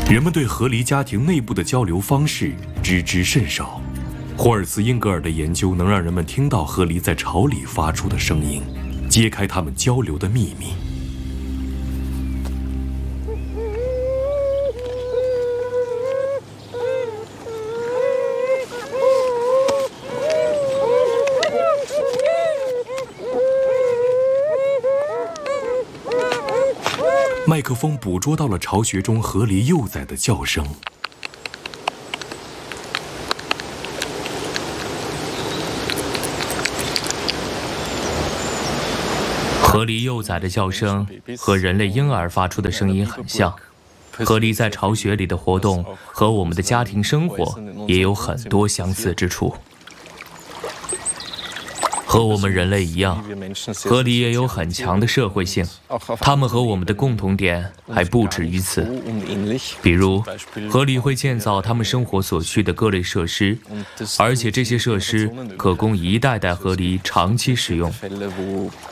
人们对河狸家庭内部的交流方式知之甚少。霍尔茨英格尔的研究能让人们听到河狸在巢里发出的声音，揭开它们交流的秘密。麦克风捕捉到了巢穴中河狸幼崽的叫声。 河狸幼崽的叫声和人类婴儿发出的声音很像。河狸在巢穴里的活动和我们的家庭生活也有很多相似之处。和我们人类一样，河狸也有很强的社会性，它们和我们的共同点还不止于此。比如，河狸会建造它们生活所需的各类设施，而且这些设施可供一代代河狸长期使用。